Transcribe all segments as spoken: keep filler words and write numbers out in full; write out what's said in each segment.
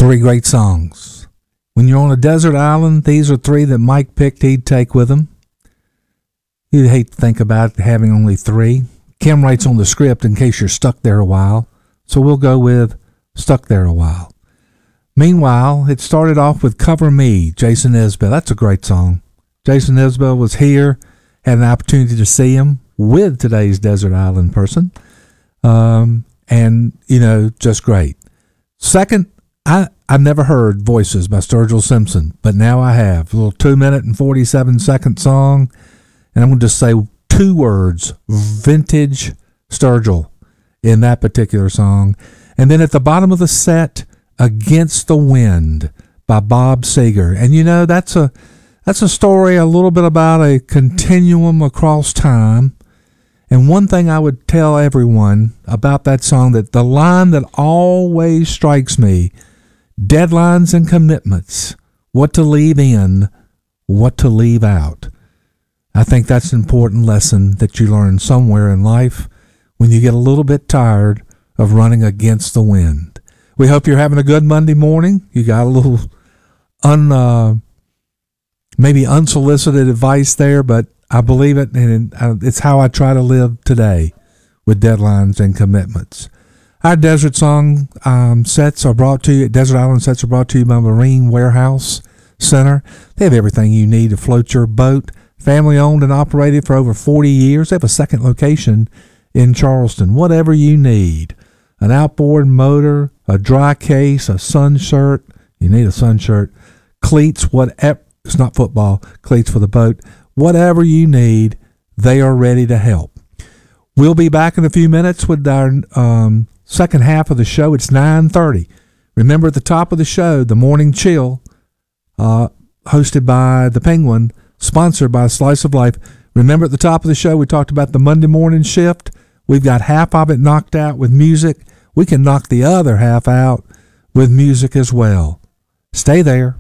Three great songs. When you're on a desert island, these are three that Mike picked he'd take with him. You'd hate to think about having only three. Kim writes on the script in case you're stuck there a while, so we'll go with Stuck There a While. Meanwhile, it started off with Cover Me, Jason Isbell. That's a great song. Jason Isbell was here, had an opportunity to see him with today's desert island person, um, and, you know, just great. Second, I, I've never heard Voices by Sturgill Simpson, but now I have. A little two minute and forty-seven second song, and I'm going to just say two words, vintage Sturgill, in that particular song. And then at the bottom of the set, Against the Wind by Bob Seger. And you know, that's a that's a story a little bit about a continuum across time. And one thing I would tell everyone about that song, that the line that always strikes me, deadlines and commitments, what to leave in, what to leave out. I think that's an important lesson that you learn somewhere in life when you get a little bit tired of running against the wind. We hope you're having a good Monday morning. You got a little un, uh, maybe unsolicited advice there, but I believe it, and it's how I try to live today with deadlines and commitments. Our Desert Song um, sets are brought to you, Desert Island sets are brought to you by Marine Warehouse Center. They have everything you need to float your boat. Family owned and operated for over forty years. They have a second location in Charleston. Whatever you need, an outboard motor, a dry case, a sun shirt. You need a sun shirt. Cleats, whatever. It's not football. Cleats for the boat. Whatever you need, they are ready to help. We'll be back in a few minutes with our um, second half of the show. It's nine thirty. Remember, at the top of the show, the Morning Chill, uh, hosted by the Penguin, sponsored by Slice of Life. Remember, at the top of the show, we talked about the Monday morning shift. We've got half of it knocked out with music. We can knock the other half out with music as well. Stay there.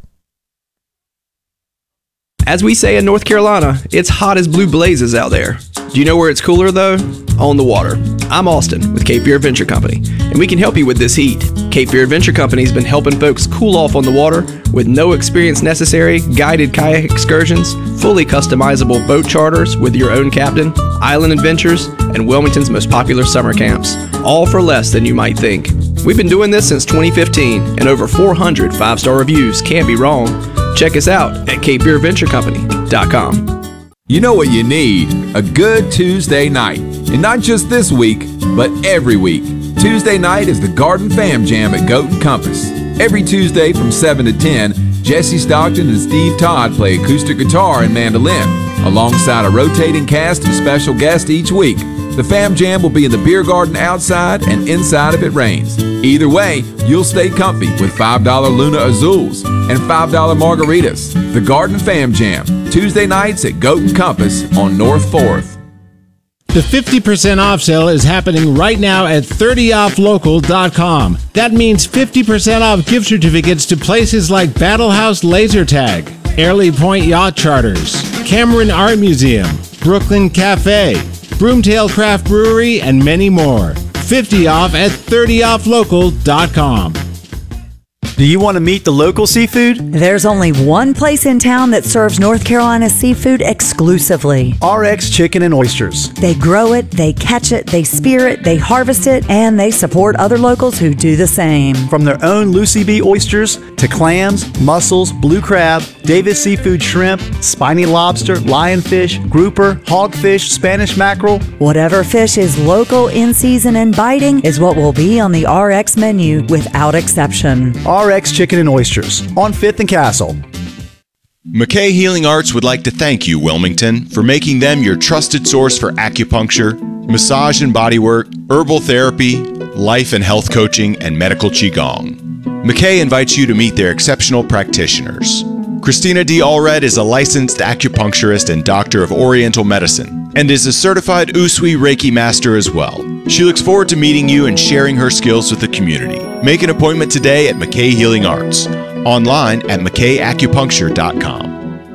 As we say in North Carolina, it's hot as blue blazes out there. Do you know where it's cooler, though? On the water. I'm Austin with Cape Fear Adventure Company, and we can help you with this heat. Cape Fear Adventure Company has been helping folks cool off on the water with no experience necessary, guided kayak excursions, fully customizable boat charters with your own captain, island adventures, and Wilmington's most popular summer camps, all for less than you might think. We've been doing this since twenty fifteen, and over four hundred five-star reviews can't be wrong. Check us out at cape fear adventure company dot com. You know what you need? A good Tuesday night. And not just this week, but every week. Tuesday night is the Garden Fam Jam at Goat and Compass. Every Tuesday from seven to ten, Jesse Stockton and Steve Todd play acoustic guitar and mandolin, alongside a rotating cast of special guests each week. The Fam Jam will be in the beer garden outside and inside if it rains. Either way, you'll stay comfy with five dollar Luna Azules and five dollar margaritas. The Garden Fam Jam, Tuesday nights at Goat and Compass on North fourth. The fifty percent off sale is happening right now at thirty off local dot com. That means fifty percent off gift certificates to places like Battle House Laser Tag, Airlie Point Yacht Charters, Cameron Art Museum, Brooklyn Cafe, Broomtail Craft Brewery, and many more. fifty off at thirty off local dot com. Do you want to meet the local seafood? There's only one place in town that serves North Carolina seafood exclusively. R X Chicken and Oysters. They grow it, they catch it, they spear it, they harvest it, and they support other locals who do the same. From their own Lucy B oysters to clams, mussels, blue crab, Davis seafood shrimp, spiny lobster, lionfish, grouper, hogfish, Spanish mackerel. Whatever fish is local, in season, and biting is what will be on the R X menu without exception. R X Chicken and Oysters on fifth and Castle. McKay Healing Arts would like to thank you, Wilmington, for making them your trusted source for acupuncture, massage and bodywork, herbal therapy, life and health coaching, and medical qigong. McKay invites you to meet their exceptional practitioners. Christina D. Allred is a licensed acupuncturist and doctor of Oriental medicine, and is a certified Usui Reiki master as well. She looks forward to meeting you and sharing her skills with the community. Make an appointment today at McKay Healing Arts, online at mckay acupuncture dot com.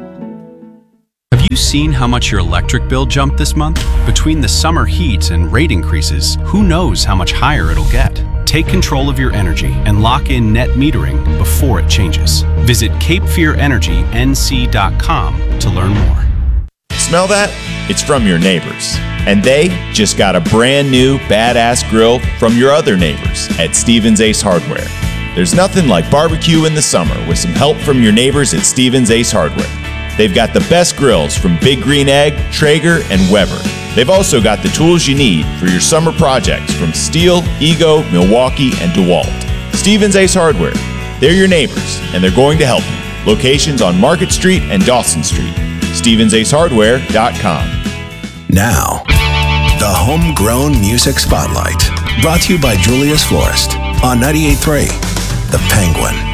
Have you seen how much your electric bill jumped this month? Between the summer heat and rate increases, who knows how much higher it'll get? Take control of your energy and lock in net metering before it changes. Visit cape fear energy n c dot com to learn more. Smell that? It's from your neighbors. And they just got a brand new badass grill from your other neighbors at Stevens Ace Hardware. There's nothing like barbecue in the summer with some help from your neighbors at Stevens Ace Hardware. They've got the best grills from Big Green Egg, Traeger, and Weber. They've also got the tools you need for your summer projects from Stihl, Ego, Milwaukee, and DeWalt. Stevens Ace Hardware. They're your neighbors, and they're going to help you. Locations on Market Street and Dawson Street. Stevens Ace Hardware dot com. Now, the Homegrown Music Spotlight, brought to you by Julius Florist on ninety-eight point three, The Penguin.